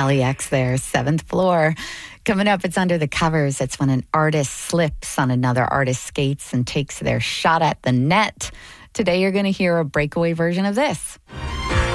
Allie X there, Seventh Floor. Coming up, it's Under the Covers. It's when an artist slips on another artist's skates and takes their shot at the net. Today, you're going to hear a breakaway version of this.